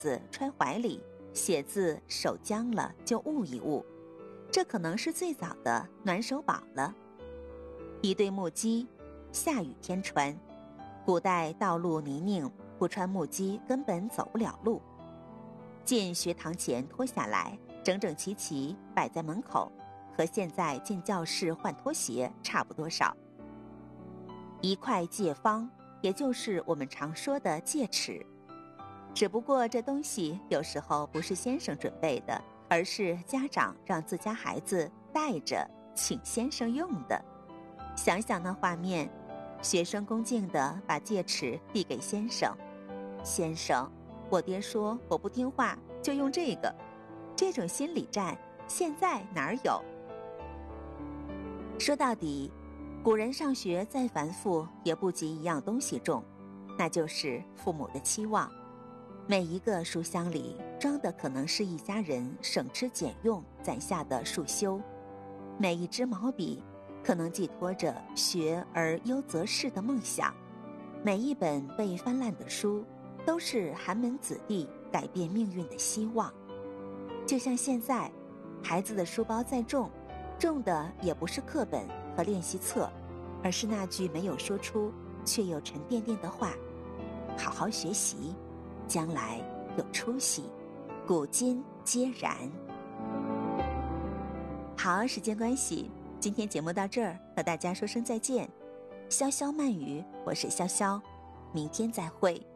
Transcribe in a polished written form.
子揣怀里，写字手僵了就捂一捂，这可能是最早的暖手宝了。一对木屐，下雨天穿，古代道路泥泞，不穿木屐根本走不了路。进学堂前脱下来，整整齐齐摆在门口，和现在进教室换拖鞋差不多少。一块戒方，也就是我们常说的戒尺，只不过这东西有时候不是先生准备的，而是家长让自家孩子带着请先生用的。想想那画面，学生恭敬地把戒尺递给先生，先生，我爹说我不听话就用这个，这种心理战现在哪儿有？说到底，古人上学再繁复也不及一样东西重，那就是父母的期望。每一个书箱里装的可能是一家人省吃俭用攒下的束修，每一支毛笔可能寄托着学而优则仕的梦想，每一本被翻烂的书都是寒门子弟改变命运的希望。就像现在，孩子的书包再重，重的也不是课本和练习册，而是那句没有说出却又沉甸甸的话：好好学习，将来有出息，古今皆然。好，时间关系，今天节目到这儿，和大家说声再见。潇潇慢语，我是潇潇，明天再会。